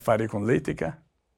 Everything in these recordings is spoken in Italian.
Fare con l'etica?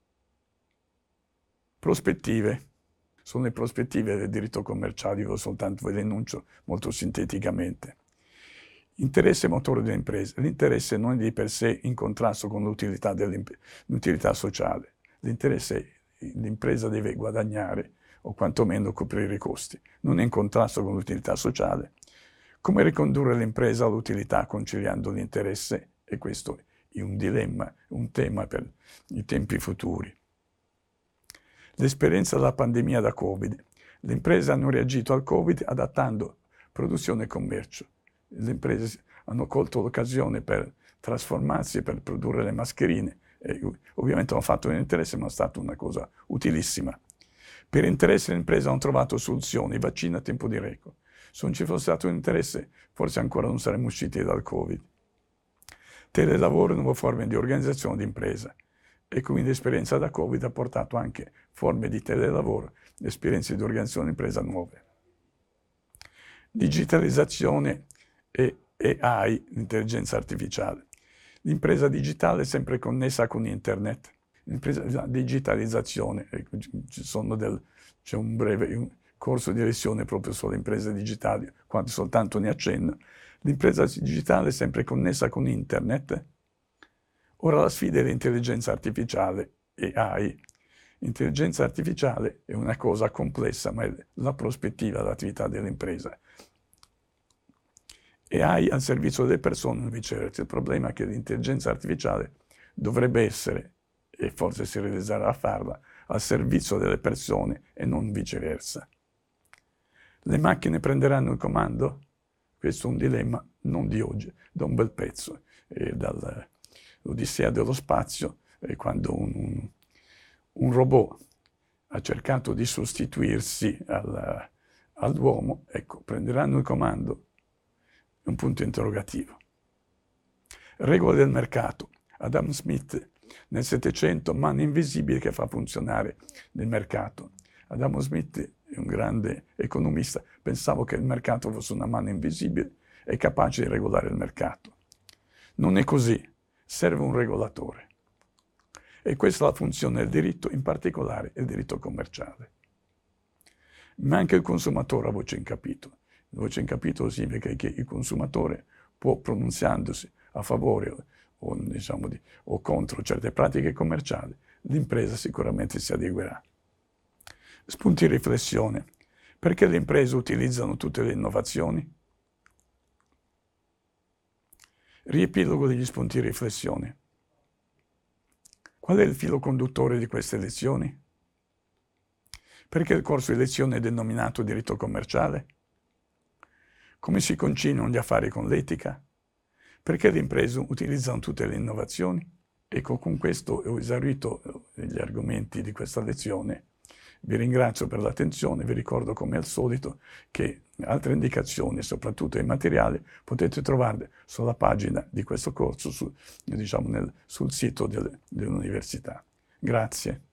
Prospettive. Sono le prospettive del diritto commerciale, io soltanto ve le enuncio molto sinteticamente. Interesse motore dell'impresa. L'interesse non è di per sé in contrasto con l'utilità sociale. L'impresa deve guadagnare o quantomeno coprire i costi. Non è in contrasto con l'utilità sociale. Come ricondurre l'impresa all'utilità conciliando l'interesse? E questo è un dilemma, un tema per i tempi futuri. L'esperienza della pandemia da Covid. Le imprese hanno reagito al Covid adattando produzione e commercio. Le imprese hanno colto l'occasione per trasformarsi e per produrre le mascherine. E ovviamente hanno fatto un interesse, ma è stata una cosa utilissima. Per interesse le imprese hanno trovato soluzioni, vaccini a tempo di record. Se non ci fosse stato un interesse, forse ancora non saremmo usciti dal Covid. Telelavoro e nuove forme di organizzazione d'impresa. E quindi l'esperienza da Covid ha portato anche forme di telelavoro, esperienze di organizzazione d'impresa nuove. Digitalizzazione e AI, l'intelligenza artificiale. L'impresa digitale è sempre connessa con internet. La digitalizzazione, c'è un corso di lezione proprio sulle imprese digitali, quando soltanto ne accenno. L'impresa digitale è sempre connessa con internet. Ora la sfida è l'intelligenza artificiale e AI. L'intelligenza artificiale è una cosa complessa, ma è la prospettiva dell'attività dell'impresa. E AI al servizio delle persone, non viceversa. Il problema è che l'intelligenza artificiale dovrebbe essere, e forse si realizzerà a farla, al servizio delle persone e non viceversa. Le macchine prenderanno il comando? Questo è un dilemma non di oggi, da un bel pezzo, dall'Odissea dello spazio, quando un robot ha cercato di sostituirsi all'uomo, ecco, prenderanno il comando? È un punto interrogativo. Regole del mercato. Adam Smith nel Settecento, mano invisibile che fa funzionare il mercato. Adam Smith è un grande economista, pensavo che il mercato fosse una mano invisibile e capace di regolare il mercato. Non è così, serve un regolatore. E questa è la funzione del diritto, in particolare il diritto commerciale. Ma anche il consumatore ha voce in capitolo. Voce in capitolo significa che il consumatore può, pronunziandosi a favore o contro certe pratiche commerciali, l'impresa sicuramente si adeguerà. Spunti di riflessione. Perché le imprese utilizzano tutte le innovazioni? Riepilogo degli spunti di riflessione. Qual è il filo conduttore di queste lezioni? Perché il corso di lezione è denominato diritto commerciale? Come si conciliano gli affari con l'etica? Perché le imprese utilizzano tutte le innovazioni? Ecco, con questo ho esaurito gli argomenti di questa lezione. Vi ringrazio per l'attenzione, vi ricordo come al solito che altre indicazioni, soprattutto i materiali, potete trovarle sulla pagina di questo corso, sul sito dell'università. Grazie.